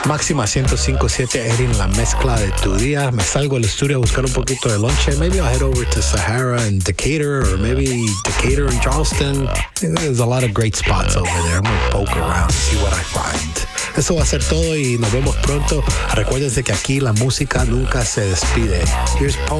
Máxima 105.7 Erin, la mezcla de tu día. Me salgo del estudio a buscar un poquito de lonche. Maybe I'll head over to Sahara and Decatur, or maybe Decatur and Charleston. There's a lot of great spots over there. I'm gonna poke around and see what I find. Eso va a ser todo y nos vemos pronto. Recuérdense que aquí la música nunca se despide. Here's